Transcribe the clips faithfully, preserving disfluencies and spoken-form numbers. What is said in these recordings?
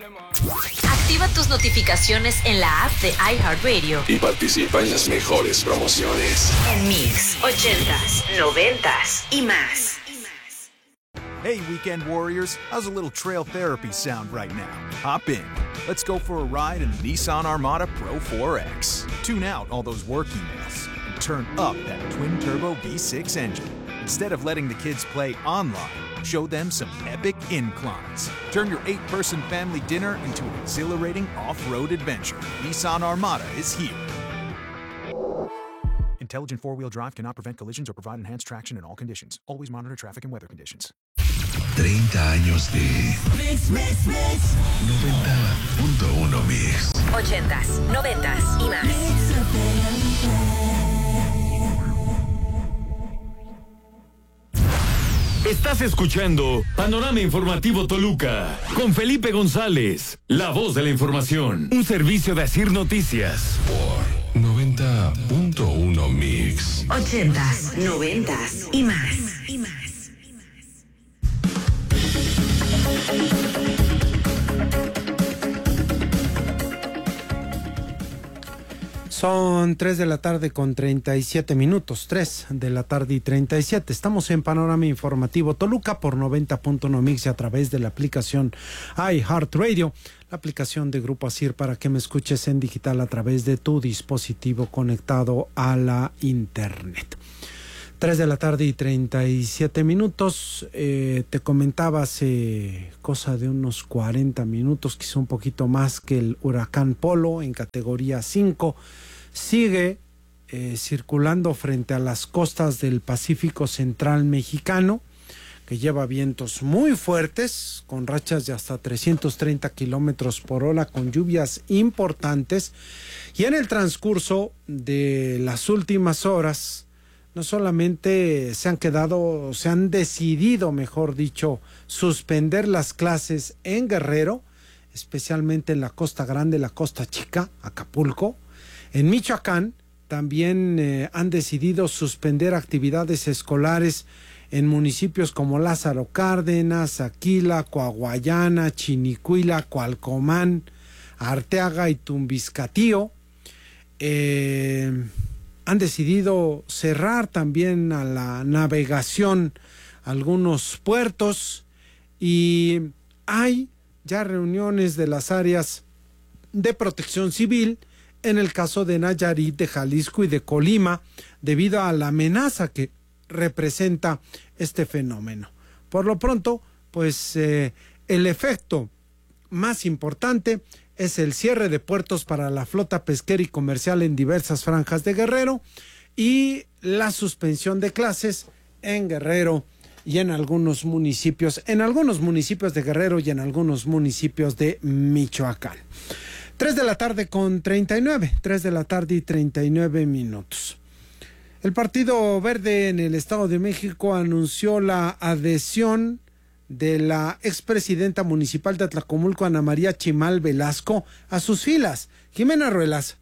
Activa tus notificaciones en la app de iHeartRadio y participa en las mejores promociones. En Mix, ochentas, noventas y más. Hey, Weekend Warriors, how's a little trail therapy sound right now? Hop in. Let's go for a ride in the Nissan Armada Pro four X. Tune out all those work emails and turn up that twin-turbo V six engine. Instead of letting the kids play online, show them some epic inclines. Turn your eight-person family dinner into an exhilarating off-road adventure. Nissan Armada is here. Intelligent four-wheel drive cannot prevent collisions or provide enhanced traction in all conditions. Always monitor traffic and weather conditions. treinta años de Mix, Mix, Mix. noventa punto uno Mix. ochentas, noventas y más. Estás escuchando Panorama Informativo Toluca con Felipe González, la voz de la información. Un servicio de Asir Noticias. Por noventa punto uno Mix. ochentas, noventas y más. Y más. Son tres de la tarde con treinta y siete minutos, tres de la tarde y treinta y siete. Estamos en Panorama Informativo Toluca por noventa punto uno Mix y a través de la aplicación iHeartRadio, la aplicación de Grupo Asir para que me escuches en digital a través de tu dispositivo conectado a la internet. tres de la tarde y treinta y siete minutos. Eh, te comentaba hace cosa de unos cuarenta minutos, quizá un poquito más, que el huracán Polo en categoría cinco sigue eh, circulando frente a las costas del Pacífico Central mexicano, que lleva vientos muy fuertes, con rachas de hasta trescientos treinta kilómetros por hora, con lluvias importantes. Y en el transcurso de las últimas horas, no solamente se han quedado, se han decidido, mejor dicho, suspender las clases en Guerrero, especialmente en la Costa Grande, la Costa Chica, Acapulco. En Michoacán también eh, han decidido suspender actividades escolares en municipios como Lázaro Cárdenas, Aquila, Coahuayana, Chinicuila, Cualcomán, Arteaga y Tumbiscatío. Eh... Han decidido cerrar también a la navegación algunos puertos y hay ya reuniones de las áreas de protección civil en el caso de Nayarit, de Jalisco y de Colima, debido a la amenaza que representa este fenómeno. Por lo pronto, pues eh, el efecto más importante es el cierre de puertos para la flota pesquera y comercial en diversas franjas de Guerrero y la suspensión de clases en Guerrero y en algunos municipios, en algunos municipios de Guerrero y en algunos municipios de Michoacán. Tres de la tarde con treinta y nueve, tres de la tarde y treinta y nueve minutos. El Partido Verde en el Estado de México anunció la adhesión de la expresidenta municipal de Atlacomulco, Ana María Chimal Velasco, a sus filas. Jimena Ruelas.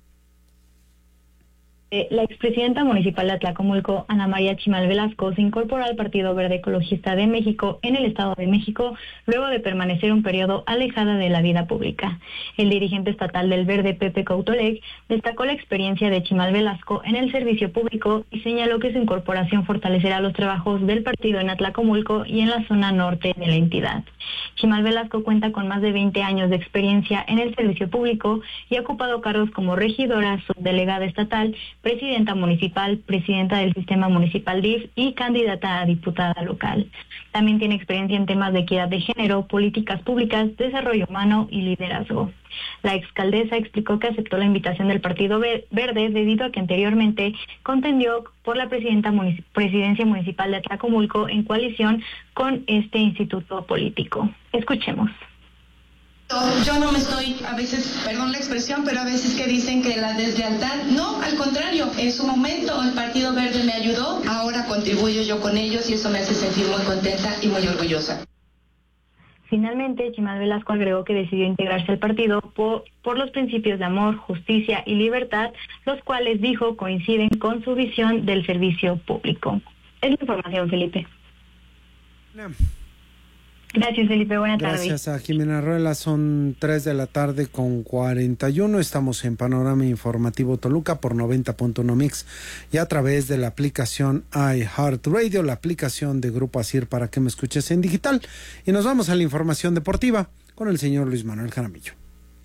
La expresidenta municipal de Atlacomulco, Ana María Chimal Velasco, se incorporó al Partido Verde Ecologista de México en el Estado de México, luego de permanecer un periodo alejada de la vida pública. El dirigente estatal del Verde, Pepe Coutoleg, destacó la experiencia de Chimal Velasco en el servicio público y señaló que su incorporación fortalecerá los trabajos del partido en Atlacomulco y en la zona norte de la entidad. Chimal Velasco cuenta con más de veinte años de experiencia en el servicio público y ha ocupado cargos como regidora, subdelegada estatal, presidenta municipal, presidenta del sistema municipal D I F y candidata a diputada local. También tiene experiencia en temas de equidad de género, políticas públicas, desarrollo humano y liderazgo. La exalcaldesa explicó que aceptó la invitación del Partido Verde debido a que anteriormente contendió por la presidenta munic- presidencia municipal de Atlacomulco en coalición con este instituto político. Escuchemos. Yo no me estoy, a veces, perdón la expresión, pero a veces que dicen que la deslealtad, no, al contrario, en su momento el Partido Verde me ayudó, ahora contribuyo yo con ellos y eso me hace sentir muy contenta y muy orgullosa. Finalmente, Chimal Velasco agregó que decidió integrarse al partido por, por los principios de amor, justicia y libertad, los cuales, dijo, coinciden con su visión del servicio público. Es la información, Felipe. Gracias, Felipe. Buena tarde. Gracias a Jimena Ruela. Son tres de la tarde con cuarenta y uno. Estamos en Panorama Informativo Toluca por noventa punto uno Mix y a través de la aplicación iHeartRadio, la aplicación de Grupo Asir para que me escuches en digital. Y nos vamos a la información deportiva con el señor Luis Manuel Jaramillo.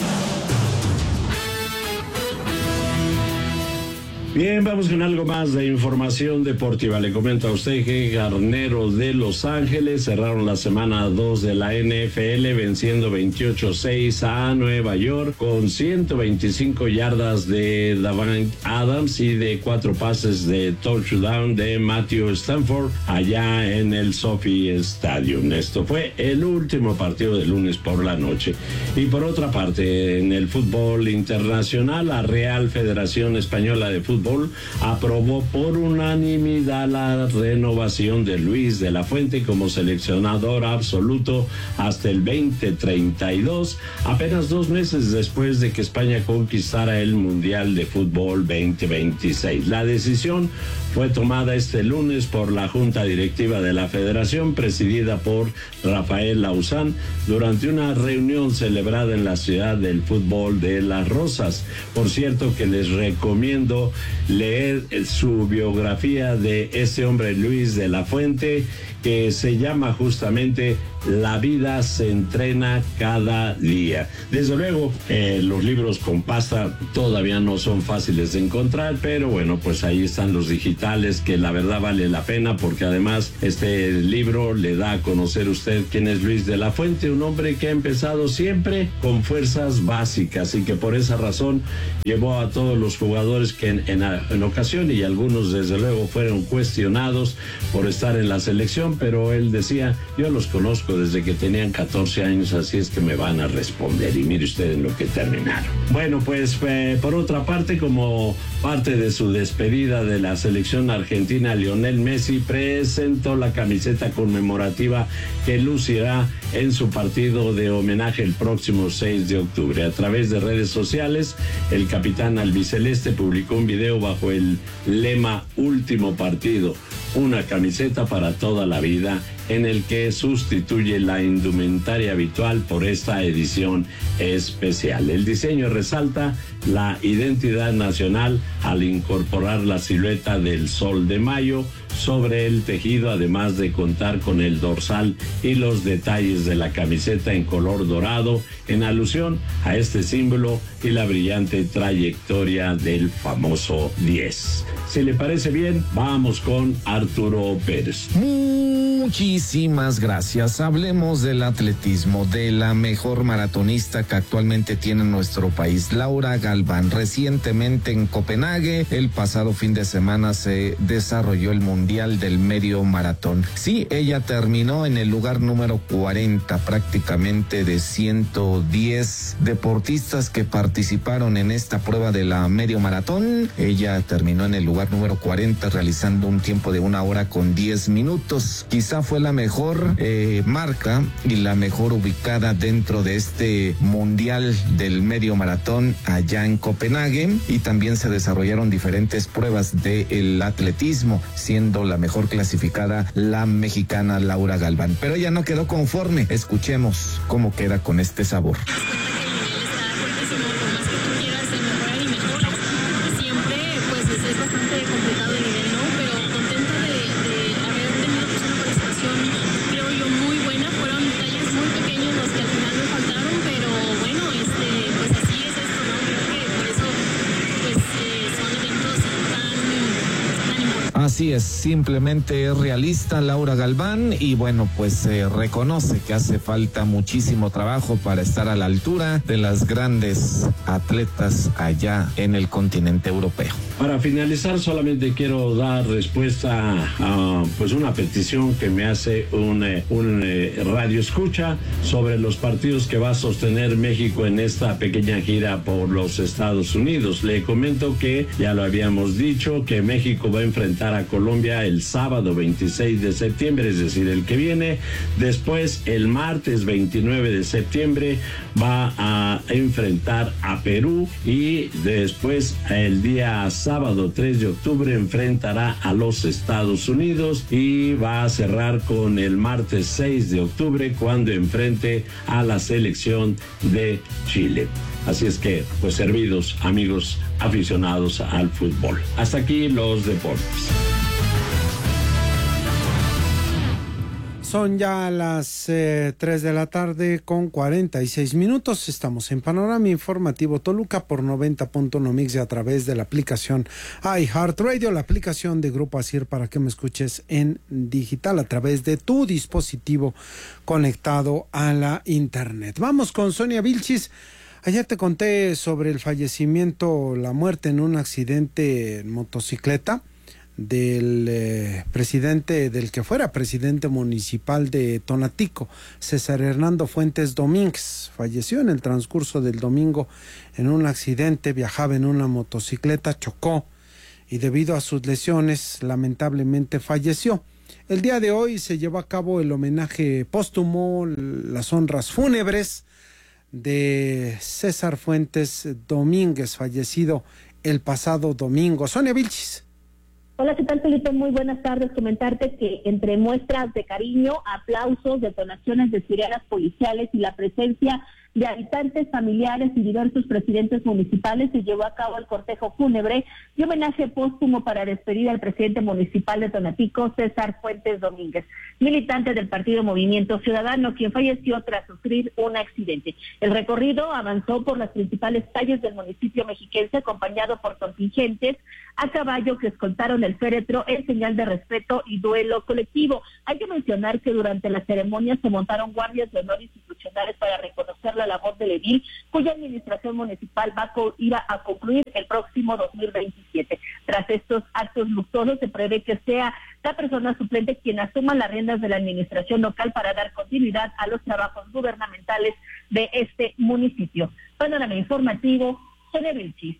Bien, vamos con algo más de información deportiva. Le comento a usted que Garneros de Los Ángeles cerraron la semana dos de la N F L venciendo veintiocho seis a Nueva York con ciento veinticinco yardas de Davante Adams y de cuatro pases de touchdown de Matthew Stafford allá en el SoFi Stadium. Esto fue el último partido del lunes por la noche. Y por otra parte, en el fútbol internacional, la Real Federación Española de Fútbol aprobó por unanimidad la renovación de Luis de la Fuente como seleccionador absoluto hasta el veinte treinta y dos, apenas dos meses después de que España conquistara el Mundial de Fútbol veinte veintiséis. La decisión fue tomada este lunes por la Junta Directiva de la Federación, presidida por Rafael Lauzán, durante una reunión celebrada en la ciudad del fútbol de Las Rosas. Por cierto, que les recomiendo leer su biografía de este hombre, Luis de la Fuente, que se llama justamente La vida se entrena cada día. Desde luego, eh, los libros con pasta todavía no son fáciles de encontrar, pero bueno, pues ahí están los digitales, que la verdad vale la pena, porque además este libro le da a conocer usted quién es Luis de la Fuente, un hombre que ha empezado siempre con fuerzas básicas y que por esa razón llevó a todos los jugadores que en, en, en ocasión, y algunos desde luego fueron cuestionados por estar en la selección, pero él decía, yo los conozco desde que tenían catorce años, así es que me van a responder, y mire usted en lo que terminaron. Bueno, pues eh, por otra parte, como parte de su despedida de la selección argentina, Lionel Messi presentó la camiseta conmemorativa que lucirá en su partido de homenaje el próximo seis de octubre. A través de redes sociales, el capitán albiceleste publicó un video bajo el lema Último Partido, una camiseta para toda la vida, en el que sustituye la indumentaria habitual por esta edición especial. El diseño resalta la identidad nacional al incorporar la silueta del sol de mayo sobre el tejido, además de contar con el dorsal y los detalles de la camiseta en color dorado, en alusión a este símbolo y la brillante trayectoria del famoso diez. Si le parece bien, vamos con Arturo Pérez. Muchísimas gracias. Hablemos del atletismo, de la mejor maratonista que actualmente tiene nuestro país, Laura Galván. Recientemente en Copenhague, el pasado fin de semana, se desarrolló el Mundial del Medio Maratón. Sí, ella terminó en el lugar número cuarenta, prácticamente de ciento diez deportistas que participaron en esta prueba de la medio maratón. Ella terminó en el lugar número cuarenta, realizando un tiempo de una hora con diez minutos. Quizá fue la mejor eh, marca y la mejor ubicada dentro de este Mundial del Medio Maratón allá en Copenhague, y también se desarrollaron diferentes pruebas del atletismo, siendo la mejor clasificada la mexicana Laura Galván. Pero ella no quedó conforme. Escuchemos cómo queda con este sabor. Así es, simplemente es realista Laura Galván, y bueno, pues se eh, reconoce que hace falta muchísimo trabajo para estar a la altura de las grandes atletas allá en el continente europeo. Para finalizar, solamente quiero dar respuesta a, a pues una petición que me hace un, eh, un eh, radio escucha sobre los partidos que va a sostener México en esta pequeña gira por los Estados Unidos. Le comento que ya lo habíamos dicho, que México va a enfrentar a Colombia el sábado veintiséis de septiembre, es decir, el que viene. Después, el martes veintinueve de septiembre, va a enfrentar a Perú, y después el día sábado tres de octubre enfrentará a los Estados Unidos y va a cerrar con el martes seis de octubre cuando enfrente a la selección de Chile. Así es que, pues servidos, amigos aficionados al fútbol. Hasta aquí los deportes. Son ya las eh, tres de la tarde con cuarenta y seis minutos. Estamos en Panorama Informativo Toluca por noventa punto uno Mix y a través de la aplicación iHeartRadio, la aplicación de Grupo Asir para que me escuches en digital a través de tu dispositivo conectado a la internet. Vamos con Sonia Vilchis. Ayer te conté sobre el fallecimiento, la muerte en un accidente en motocicleta del eh, presidente, del que fuera presidente municipal de Tonatico, César Hernando Fuentes Domínguez. Falleció en el transcurso del domingo en un accidente, viajaba en una motocicleta, chocó y debido a sus lesiones lamentablemente falleció. El día de hoy se llevó a cabo el homenaje póstumo, las honras fúnebres de César Fuentes Domínguez, fallecido el pasado domingo. Sonia Vilchis. Hola, ¿qué tal, Felipe? Muy buenas tardes. Comentarte que entre muestras de cariño, aplausos, detonaciones de sirenas policiales y la presencia de habitantes, familiares y diversos presidentes municipales se llevó a cabo el cortejo fúnebre y homenaje póstumo para despedir al presidente municipal de Tonatico, César Fuentes Domínguez, militante del partido Movimiento Ciudadano, quien falleció tras sufrir un accidente. El recorrido avanzó por las principales calles del municipio mexiquense, acompañado por contingentes a caballo que escoltaron el féretro en señal de respeto y duelo colectivo. Hay que mencionar que durante la ceremonia se montaron guardias de honor institucionales para reconocer la labor del edil, cuya administración municipal va a co- iba a concluir el próximo dos mil veintisiete. Tras estos actos luctuosos, se prevé que sea la persona suplente quien asuma las riendas de la administración local para dar continuidad a los trabajos gubernamentales de este municipio. Panorama informativo, Sonia Vilchis.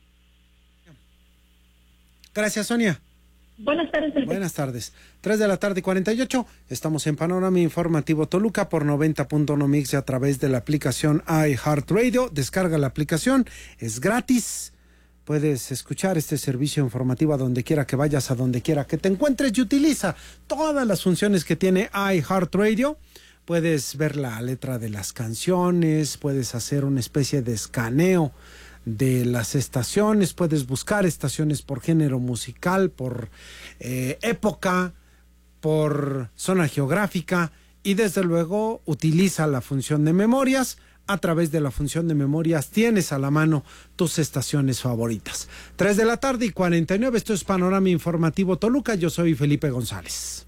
Gracias, Sonia. Buenas tardes. Felipe. Buenas tardes. tres de la tarde y cuarenta y ocho. Estamos en Panorama Informativo Toluca por noventa punto uno Mix a través de la aplicación iHeartRadio. Descarga la aplicación, es gratis. Puedes escuchar este servicio informativo a donde quiera que vayas, a donde quiera que te encuentres y utiliza todas las funciones que tiene iHeartRadio. Puedes ver la letra de las canciones, puedes hacer una especie de escaneo de las estaciones, puedes buscar estaciones por género musical, por eh, época, por zona geográfica y desde luego utiliza la función de memorias. A través de la función de memorias tienes a la mano tus estaciones favoritas. tres de la tarde y cuarenta y nueve, esto es Panorama Informativo Toluca, yo soy Felipe González.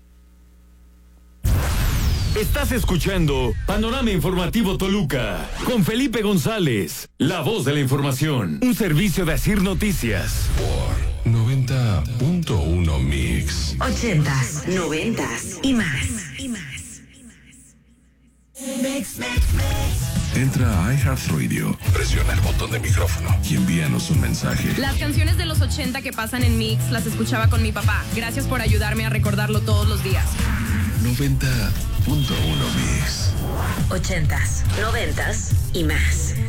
Estás escuchando Panorama Informativo Toluca con Felipe González, la voz de la información, un servicio de Asir Noticias. Por noventa punto uno Mix. Ochentas, noventas y más. Y más. Mix, mix, mix. Entra a iHeartRadio, presiona el botón de micrófono y envíanos un mensaje. Las canciones de los ochenta que pasan en Mix las escuchaba con mi papá. Gracias por ayudarme a recordarlo todos los días. noventa punto uno Mix. Ochentas, noventas y más.